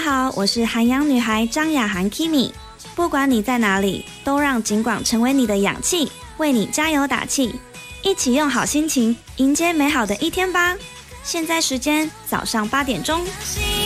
好，我是韩阳女孩张雅涵 Kimi。不管你在哪里，都让警广成为你的氧气，为你加油打气。一起用好心情迎接美好的一天吧。现在时间早上8点钟。